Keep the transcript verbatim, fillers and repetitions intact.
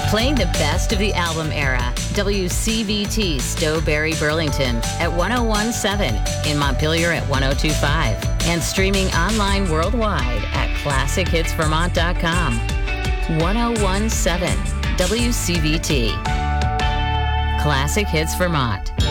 Playing the best of the album era, W C V T Stowberry Burlington at one oh one point seven, in Montpelier at one oh two point five, and streaming online worldwide at classic hits vermont dot com. one oh one point seven W C V T. Classic Hits Vermont.